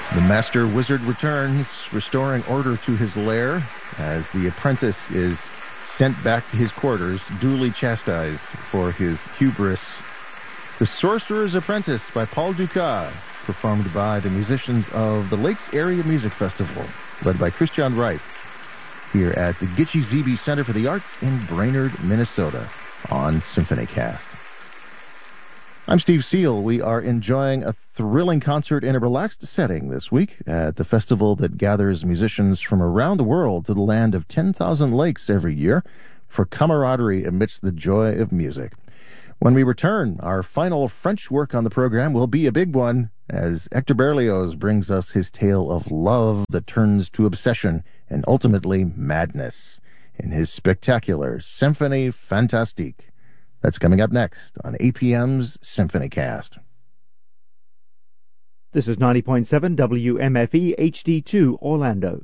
The master wizard returns, restoring order to his lair as the apprentice is sent back to his quarters, duly chastised for his hubris. The Sorcerer's Apprentice by Paul Dukas, performed by the musicians of the Lakes Area Music Festival, led by Christian Reif, here at the Gitche Zebe Center for the Arts in Brainerd, Minnesota, on SymphonyCast. I'm Steve Seal. We are enjoying a thrilling concert in a relaxed setting this week at the festival that gathers musicians from around the world to the land of 10,000 lakes every year for camaraderie amidst the joy of music. When we return, our final French work on the program will be a big one, as Hector Berlioz brings us his tale of love that turns to obsession and ultimately madness in his spectacular Symphonie Fantastique. That's coming up next on APM's SymphonyCast. This is 90.7 WMFE HD2 Orlando.